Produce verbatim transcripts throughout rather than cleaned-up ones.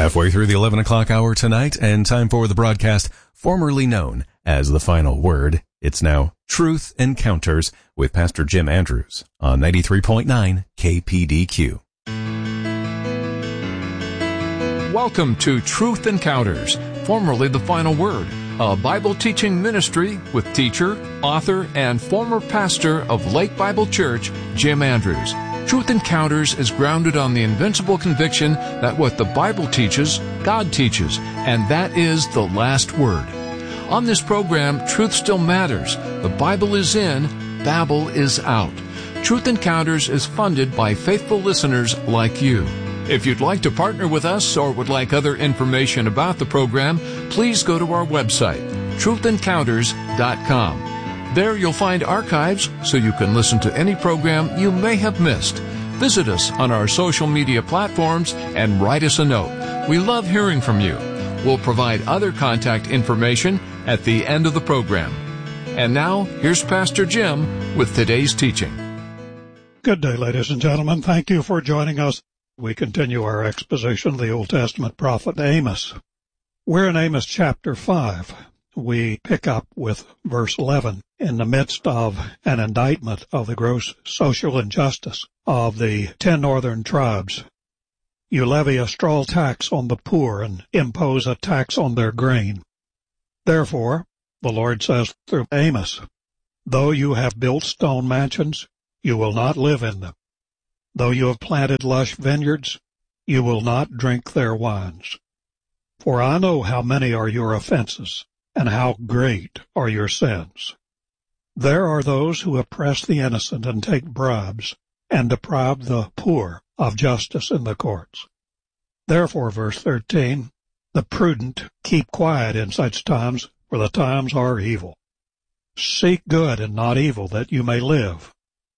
Halfway through the eleven o'clock hour tonight, and time for the broadcast formerly known as The Final Word. It's now Truth Encounters with Pastor Jim Andrews on ninety-three point nine K P D Q. Welcome to Truth Encounters, formerly The Final Word, a Bible teaching ministry with teacher, author, and former pastor of Lake Bible Church, Jim Andrews. Truth Encounters is grounded on the invincible conviction that what the Bible teaches, God teaches, and that is the last word. On this program, truth still matters. The Bible is in, Babel is out. Truth Encounters is funded by faithful listeners like you. If you'd like to partner with us or would like other information about the program, please go to our website, truth encounters dot com. There you'll find archives so you can listen to any program you may have missed. Visit us on our social media platforms and write us a note. We love hearing from you. We'll provide other contact information at the end of the program. And now, here's Pastor Jim with today's teaching. Good day, ladies and gentlemen. Thank you for joining us. We continue our exposition of the Old Testament prophet Amos. We're in Amos chapter five. We pick up with verse eleven in the midst of an indictment of the gross social injustice of the ten northern tribes. You levy a straw tax on the poor and impose a tax on their grain. Therefore, the Lord says through Amos, though you have built stone mansions, you will not live in them. Though you have planted lush vineyards, you will not drink their wines. For I know how many are your offenses, and how great are your sins. There are those who oppress the innocent and take bribes, and deprive the poor of justice in the courts. Therefore, verse thirteen, the prudent keep quiet in such times, for the times are evil. Seek good and not evil, that you may live.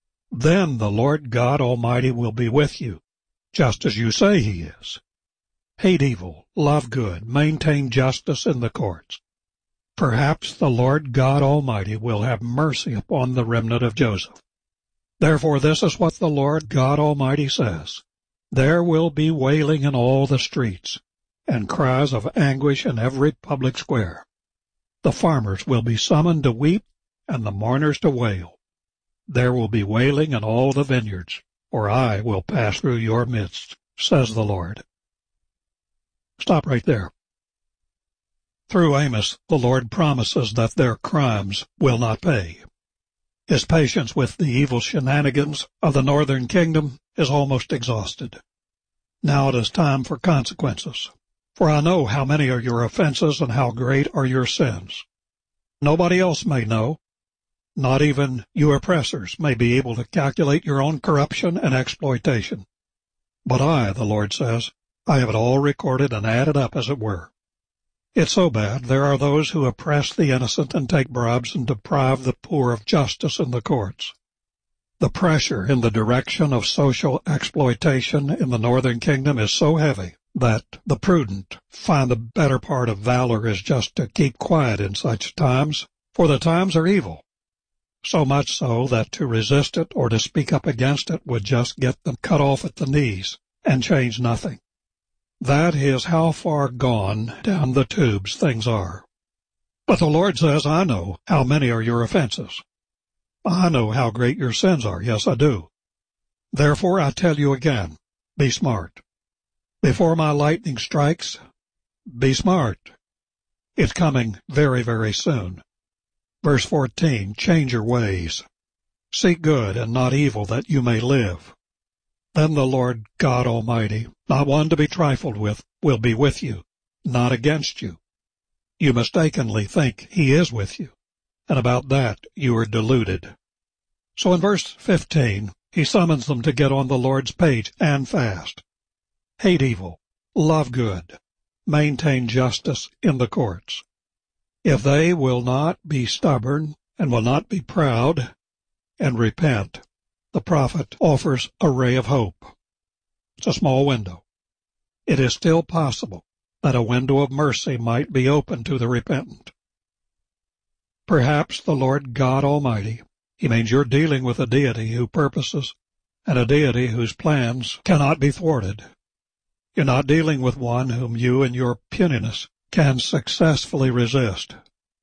Then the Lord God Almighty will be with you, just as you say he is. Hate evil, love good, maintain justice in the courts. Perhaps the Lord God Almighty will have mercy upon the remnant of Joseph. Therefore this is what the Lord God Almighty says. There will be wailing in all the streets, and cries of anguish in every public square. The farmers will be summoned to weep, and the mourners to wail. There will be wailing in all the vineyards, for I will pass through your midst, says the Lord. Stop right there. Through Amos, the Lord promises that their crimes will not pay. His patience with the evil shenanigans of the northern kingdom is almost exhausted. Now it is time for consequences. For I know how many are your offenses and how great are your sins. Nobody else may know. Not even you oppressors may be able to calculate your own corruption and exploitation. But I, the Lord says, I have it all recorded and added up, as it were. It's so bad, there are those who oppress the innocent and take bribes and deprive the poor of justice in the courts. The pressure in the direction of social exploitation in the northern kingdom is so heavy that the prudent find the better part of valor is just to keep quiet in such times, for the times are evil. So much so that to resist it or to speak up against it would just get them cut off at the knees and change nothing. That is how far gone down the tubes things are. But the Lord says, I know how many are your offenses. I know how great your sins are. Yes, I do. Therefore, I tell you again, be smart. Before my lightning strikes, be smart. It's coming very, very soon. Verse fourteen, change your ways. Seek good and not evil, that you may live. Then the Lord God Almighty, not one to be trifled with, will be with you, not against you. You mistakenly think he is with you, and about that you are deluded. So in verse fifteen, he summons them to get on the Lord's page and fast. Hate evil, love good, maintain justice in the courts. If they will not be stubborn and will not be proud and repent, the prophet offers a ray of hope. It's a small window. It is still possible that a window of mercy might be opened to the repentant. Perhaps the Lord God Almighty, he means you're dealing with a deity who purposes and a deity whose plans cannot be thwarted. You're not dealing with one whom you in your puniness can successfully resist.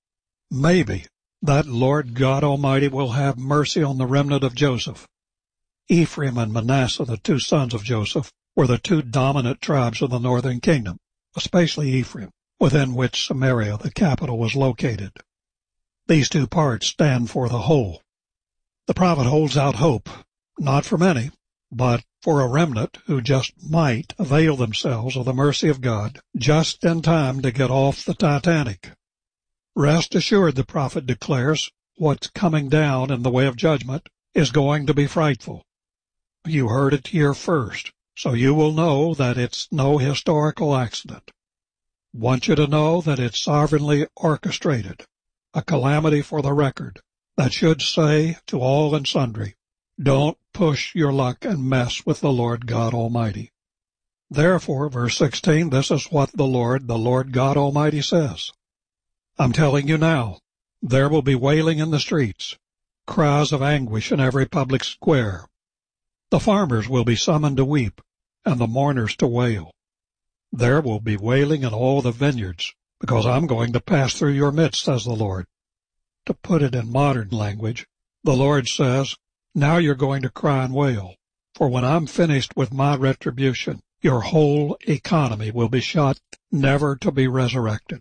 Maybe that Lord God Almighty will have mercy on the remnant of Joseph. Ephraim and Manasseh, the two sons of Joseph, were the two dominant tribes of the northern kingdom, especially Ephraim, within which Samaria, the capital, was located. These two parts stand for the whole. The prophet holds out hope, not for many, but for a remnant who just might avail themselves of the mercy of God just in time to get off the Titanic. Rest assured, the prophet declares, what's coming down in the way of judgment is going to be frightful. You heard it here first, so you will know that it's no historical accident. Want you to know that it's sovereignly orchestrated, a calamity for the record that should say to all and sundry, don't push your luck and mess with the Lord God Almighty. Therefore, verse sixteen, this is what the Lord, the Lord God Almighty says. I'm telling you now, there will be wailing in the streets, cries of anguish in every public square. The farmers will be summoned to weep, and the mourners to wail. There will be wailing in all the vineyards, because I'm going to pass through your midst, says the Lord. To put it in modern language, the Lord says, now you're going to cry and wail, for when I'm finished with my retribution, your whole economy will be shot, never to be resurrected.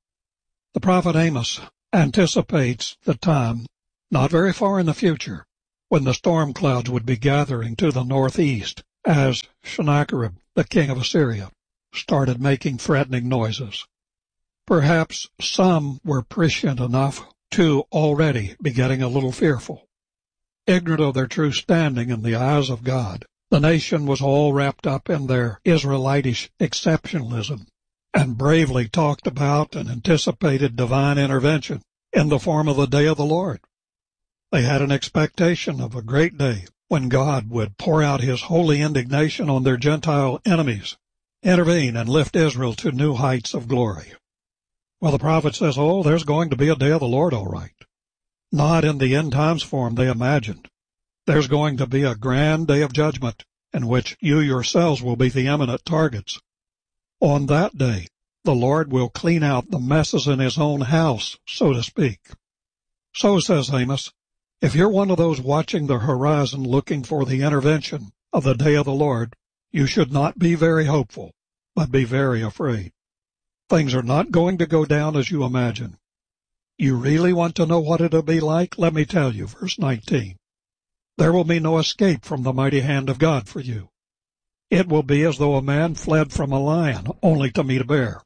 The prophet Amos anticipates the time, not very far in the future, when the storm clouds would be gathering to the northeast as Sennacherib, the king of Assyria, started making threatening noises. Perhaps some were prescient enough to already be getting a little fearful. Ignorant of their true standing in the eyes of God, the nation was all wrapped up in their Israelitish exceptionalism and bravely talked about and anticipated divine intervention in the form of the day of the Lord. They had an expectation of a great day when God would pour out his holy indignation on their Gentile enemies, intervene and lift Israel to new heights of glory. Well, the prophet says, oh, there's going to be a day of the Lord, all right. Not in the end times form they imagined. There's going to be a grand day of judgment in which you yourselves will be the eminent targets. On that day, the Lord will clean out the messes in his own house, so to speak. So, says Amos, if you're one of those watching the horizon looking for the intervention of the day of the Lord, you should not be very hopeful, but be very afraid. Things are not going to go down as you imagine. You really want to know what it'll be like? Let me tell you, verse nineteen. There will be no escape from the mighty hand of God for you. It will be as though a man fled from a lion, only to meet a bear.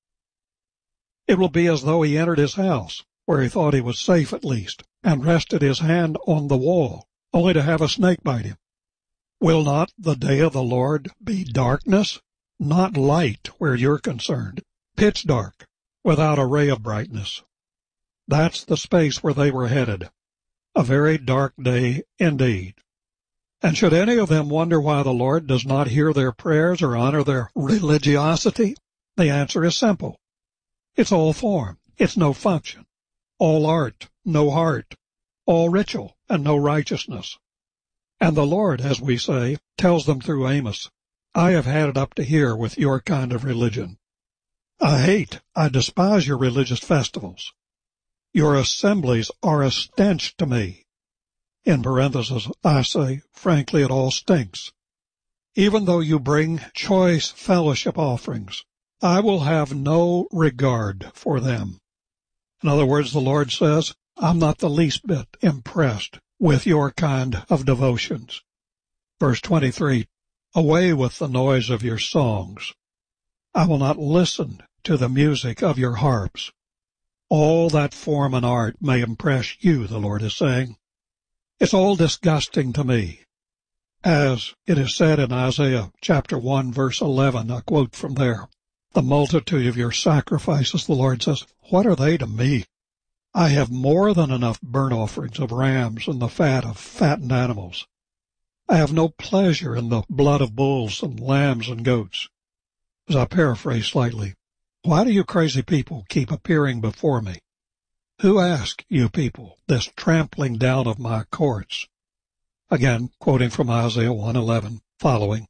It will be as though he entered his house, where he thought he was safe at least, and rested his hand on the wall, only to have a snake bite him. Will not the day of the Lord be darkness? Not light where you're concerned. Pitch dark, without a ray of brightness. That's the space where they were headed. A very dark day indeed. And should any of them wonder why the Lord does not hear their prayers or honor their religiosity, the answer is simple. It's all form, it's no function. All art, no heart. All ritual, and no righteousness. And the Lord, as we say, tells them through Amos, I have had it up to here with your kind of religion. I hate, I despise your religious festivals. Your assemblies are a stench to me. In parentheses, I say, frankly, it all stinks. Even though you bring choice fellowship offerings, I will have no regard for them. In other words, the Lord says, I'm not the least bit impressed with your kind of devotions. Verse twenty-three, away with the noise of your songs. I will not listen to the music of your harps. All that form and art may impress you, the Lord is saying. It's all disgusting to me. As it is said in Isaiah chapter one, verse eleven, a quote from there, the multitude of your sacrifices, the Lord says, what are they to me? I have more than enough burnt offerings of rams and the fat of fattened animals. I have no pleasure in the blood of bulls and lambs and goats. As I paraphrase slightly, why do you crazy people keep appearing before me? Who asked you people this trampling down of my courts? Again, quoting from Isaiah one eleven, following,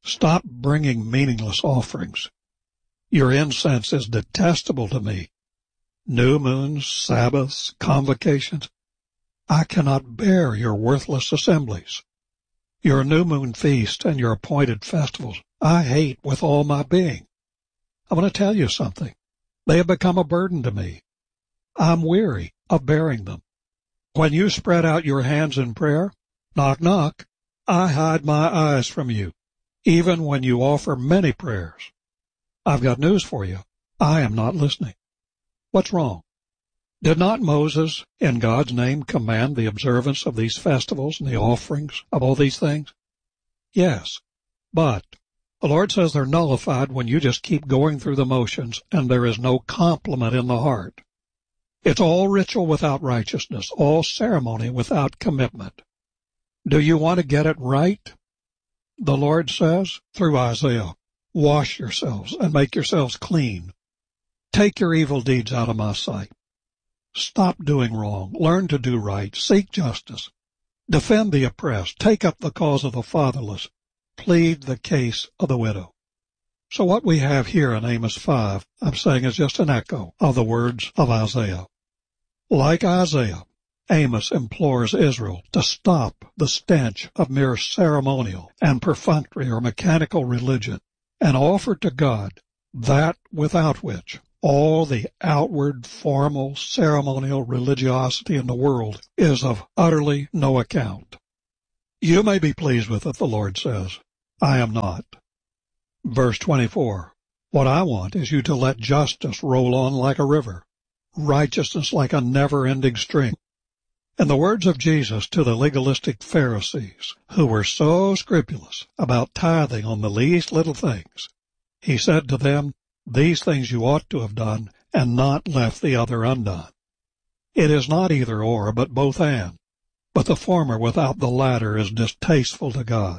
Stop bringing meaningless offerings. Your incense is detestable to me. New moons, Sabbaths, convocations. I cannot bear your worthless assemblies. Your new moon feast and your appointed festivals I hate with all my being. I want to tell you something. They have become a burden to me. I'm weary of bearing them. When you spread out your hands in prayer, knock, knock, I hide my eyes from you, even when you offer many prayers. I've got news for you. I am not listening. What's wrong? Did not Moses, in God's name, command the observance of these festivals and the offerings of all these things? Yes, but the Lord says they're nullified when you just keep going through the motions and there is no compliment in the heart. It's all ritual without righteousness, all ceremony without commitment. Do you want to get it right? The Lord says, through Isaiah, wash yourselves and make yourselves clean. Take your evil deeds out of my sight. Stop doing wrong. Learn to do right. Seek justice. Defend the oppressed. Take up the cause of the fatherless. Plead the case of the widow. So what we have here in Amos five, I'm saying, is just an echo of the words of Isaiah. Like Isaiah, Amos implores Israel to stop the stench of mere ceremonial and perfunctory or mechanical religion and offer to God that without which all the outward, formal, ceremonial religiosity in the world is of utterly no account. You may be pleased with it, the Lord says. I am not. Verse twenty-four, what I want is you to let justice roll on like a river, righteousness like a never-ending stream. In the words of Jesus to the legalistic Pharisees, who were so scrupulous about tithing on the least little things, he said to them, these things you ought to have done and not left the other undone. It is not either or, but both and. But the former without the latter is distasteful to God.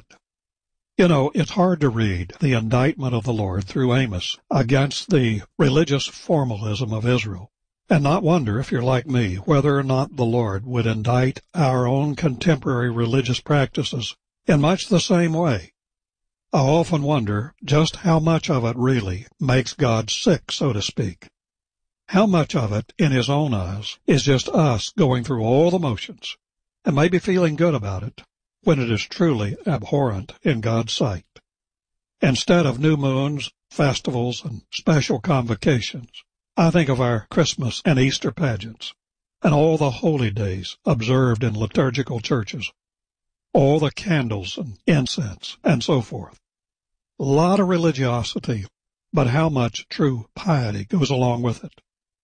You know, it's hard to read the indictment of the Lord through Amos against the religious formalism of Israel and not wonder, if you're like me, whether or not the Lord would indict our own contemporary religious practices in much the same way. I often wonder just how much of it really makes God sick, so to speak. How much of it, in His own eyes, is just us going through all the motions and maybe feeling good about it when it is truly abhorrent in God's sight. Instead of new moons, festivals, and special convocations, I think of our Christmas and Easter pageants and all the holy days observed in liturgical churches, all the candles and incense and so forth. A lot of religiosity, but how much true piety goes along with it.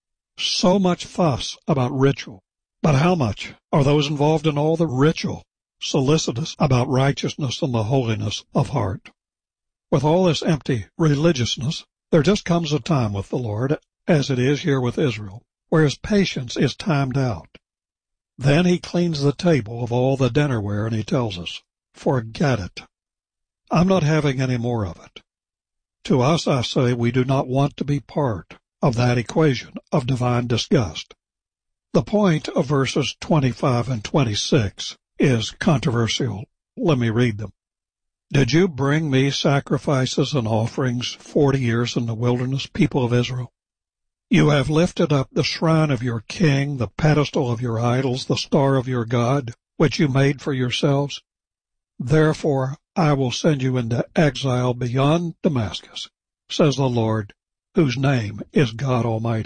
So much fuss about ritual, but how much are those involved in all the ritual solicitous about righteousness and the holiness of heart? With all this empty religiousness, there just comes a time with the Lord, as it is here with Israel, where His patience is timed out. Then He cleans the table of all the dinnerware and He tells us, forget it. I'm not having any more of it. To us, I say, we do not want to be part of that equation of divine disgust. The point of verses twenty-five and twenty-six is controversial. Let me read them. Did you bring me sacrifices and offerings forty years in the wilderness, people of Israel? You have lifted up the shrine of your king, the pedestal of your idols, the star of your God, which you made for yourselves. Therefore I will send you into exile beyond Damascus, says the Lord, whose name is God Almighty.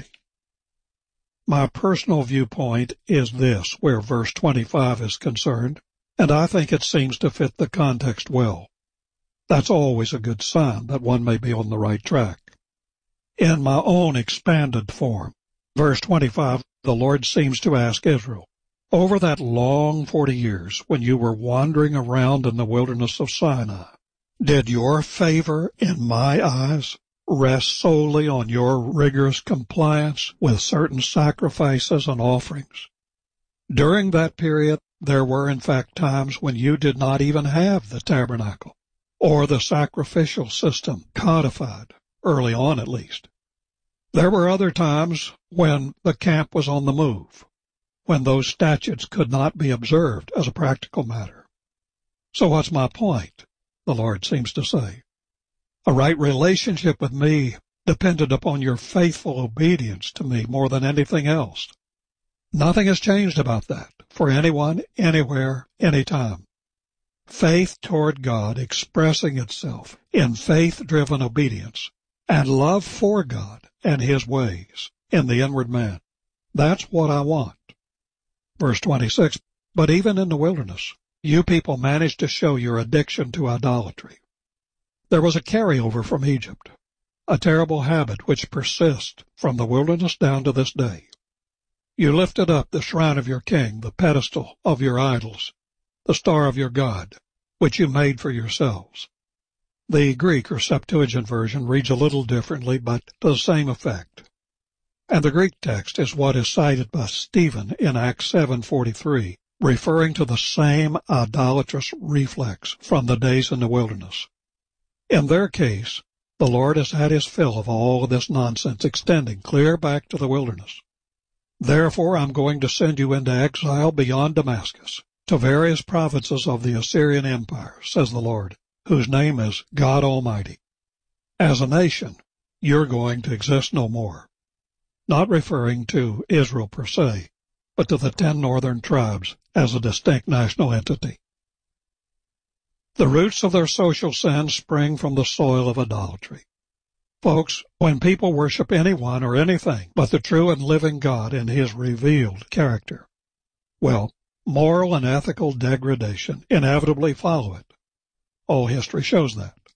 My personal viewpoint is this, where verse twenty-five is concerned, and I think it seems to fit the context well. That's always a good sign that one may be on the right track. In my own expanded form, verse twenty-five, the Lord seems to ask Israel, over that long forty years when you were wandering around in the wilderness of Sinai, did your favor in my eyes rest solely on your rigorous compliance with certain sacrifices and offerings? During that period, there were in fact times when you did not even have the tabernacle or the sacrificial system codified, early on at least. There were other times when the camp was on the move, when those statutes could not be observed as a practical matter. So what's my point? The Lord seems to say. A right relationship with me depended upon your faithful obedience to me more than anything else. Nothing has changed about that for anyone, anywhere, anytime. Faith toward God expressing itself in faith-driven obedience and love for God and His ways in the inward man. That's what I want. Verse twenty-six, but even in the wilderness, you people managed to show your addiction to idolatry. There was a carryover from Egypt, a terrible habit which persists from the wilderness down to this day. You lifted up the shrine of your king, the pedestal of your idols, the star of your God, which you made for yourselves. The Greek or Septuagint version reads a little differently, but to the same effect. And the Greek text is what is cited by Stephen in Acts seven forty-three, referring to the same idolatrous reflex from the days in the wilderness. In their case, the Lord has had His fill of all of this nonsense extending clear back to the wilderness. Therefore I'm going to send you into exile beyond Damascus, to various provinces of the Assyrian Empire, says the Lord, whose name is God Almighty. As a nation, you're going to exist no more. Not referring to Israel per se, but to the ten northern tribes as a distinct national entity. The roots of their social sins spring from the soil of idolatry. Folks, when people worship anyone or anything but the true and living God in His revealed character, well, moral and ethical degradation inevitably follow it. All history shows that.